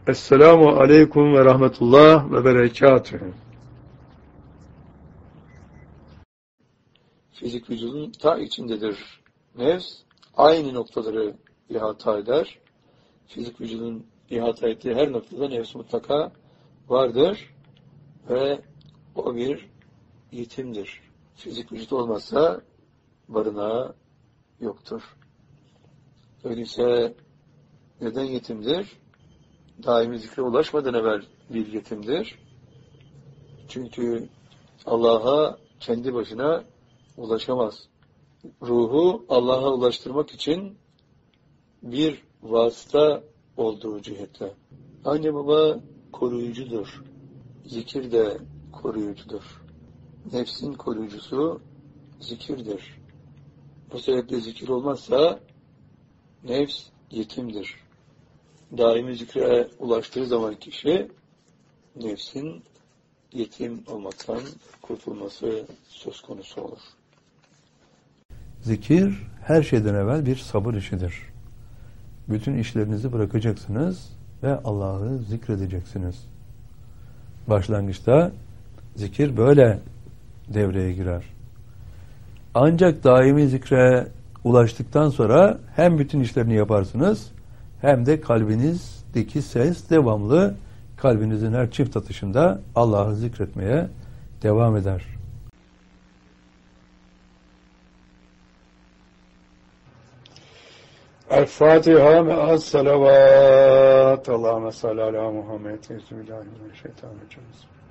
Esselamu aleyküm ve rahmetullah ve berekatühü. Fizik vücudun ta içindedir. Nefs aynı noktaları ihata eder. Fizik vücudun ihata ettiği her noktada nefs mutlaka vardır ve o bir yetimdir. Fizik vücut olmazsa barınağı yoktur. Öyleyse neden yetimdir? Daimi zikre ulaşmadan evvel bir yetimdir. Çünkü Allah'a kendi başına ulaşamaz. Ruhu Allah'a ulaştırmak için bir vasıta olduğu cihetle. Anne baba koruyucudur. Zikir de koruyucudur. Nefsin koruyucusu zikirdir. Bu sebeple zikir olmazsa nefs yetimdir. Daimi zikre ulaştığı zaman kişi nefsin yetim olmaktan kurtulması söz konusu olur. Zikir her şeyden evvel bir sabır işidir. Bütün işlerinizi bırakacaksınız ve Allah'ı zikredeceksiniz. Başlangıçta zikir böyle devreye girer. Ancak daimi zikre ulaştıktan sonra hem bütün işlerini yaparsınız hem de kalbinizdeki ses devamlı kalbinizin her çift atışında Allah'ı zikretmeye devam eder. El-Fatiha me'as salavat. Allahümme salli ala Muhammed. Bismillahirrahmanirrahim.